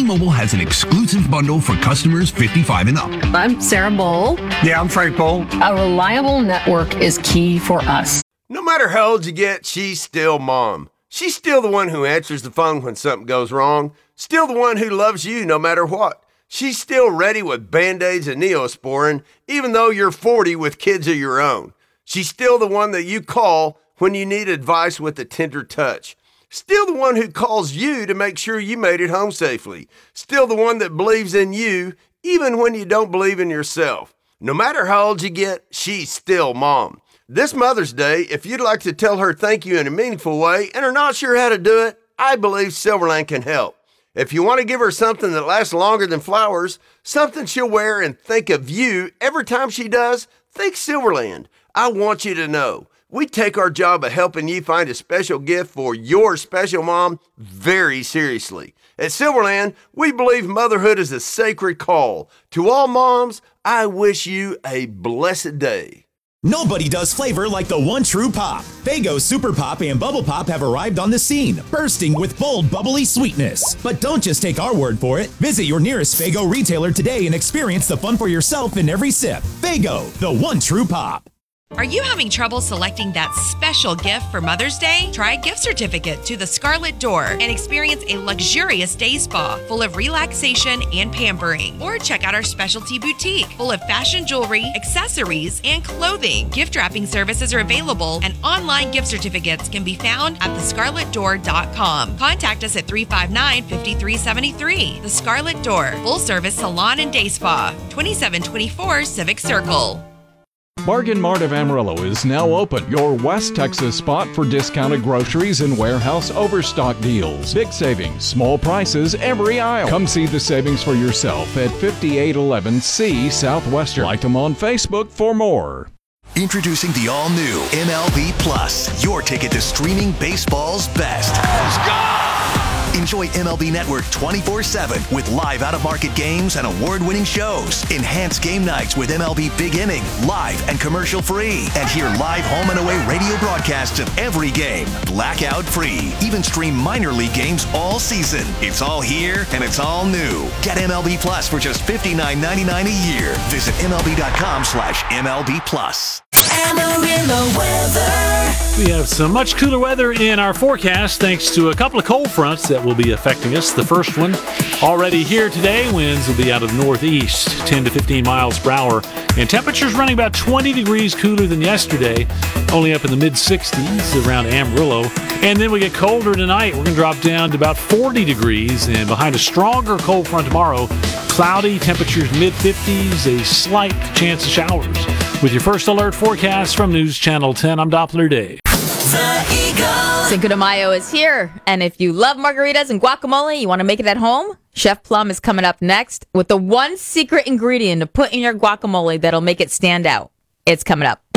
T-Mobile has an exclusive bundle for customers 55 and up. I'm Sarah Bowl. Yeah, I'm Frank Bowl. A reliable network is key for us. No matter how old you get, she's still mom. She's still the one who answers the phone when something goes wrong. Still the one who loves you no matter what. She's still ready with Band-Aids and Neosporin, even though you're 40 with kids of your own. She's still the one that you call when you need advice with a tender touch. Still the one who calls you to make sure you made it home safely. Still the one that believes in you, even when you don't believe in yourself. No matter how old you get, she's still mom. This Mother's Day, if you'd like to tell her thank you in a meaningful way and are not sure how to do it, I believe Silverland can help. If you want to give her something that lasts longer than flowers, something she'll wear and think of you every time she does, think Silverland. I want you to know, we take our job of helping you find a special gift for your special mom very seriously. At Silverland, we believe motherhood is a sacred call. To all moms, I wish you a blessed day. Nobody does flavor like the one true pop. Faygo Super Pop and Bubble Pop have arrived on the scene, bursting with bold, bubbly sweetness. But don't just take our word for it. Visit your nearest Faygo retailer today and experience the fun for yourself in every sip. Faygo, the one true pop. Are you having trouble selecting that special gift for Mother's Day? Try a gift certificate to the Scarlet Door and experience a luxurious day spa full of relaxation and pampering. Or check out our specialty boutique full of fashion jewelry, accessories, and clothing. Gift wrapping services are available and online gift certificates can be found at thescarletdoor.com. Contact us at 359-5373. The Scarlet Door, full service salon and day spa, 2724 Civic Circle. Bargain Mart of Amarillo is now open, your West Texas spot for discounted groceries and warehouse overstock deals. Big savings, small prices every aisle. Come see the savings for yourself at 5811 C Southwestern. Like them on Facebook for more. Introducing the all-new MLB Plus, your ticket to streaming baseball's best. Let's go! Enjoy MLB Network 24/7 with live out-of-market games and award-winning shows. Enhance game nights with MLB Big Inning, live and commercial-free. And hear live home and away radio broadcasts of every game, blackout-free. Even stream minor league games all season. It's all here and it's all new. Get MLB Plus for just $59.99 a year. Visit MLB.com/MLB Plus. Amarillo weather. We have some much cooler weather in our forecast thanks to a couple of cold fronts that will be affecting us. The first one already here today. Winds will be out of the northeast, 10 to 15 miles per hour. And temperatures running about 20 degrees cooler than yesterday, only up in the mid-60s around Amarillo. And then we get colder tonight. We're going to drop down to about 40 degrees. And behind a stronger cold front tomorrow, cloudy, temperatures mid-50s, a slight chance of showers. With your first alert forecast from News Channel 10, I'm Doppler Dave. The Eagle. Cinco de Mayo is here, and if you love margaritas and guacamole, you want to make it at home? Chef Plum is coming up next with the one secret ingredient to put in your guacamole that'll make it stand out. It's coming up.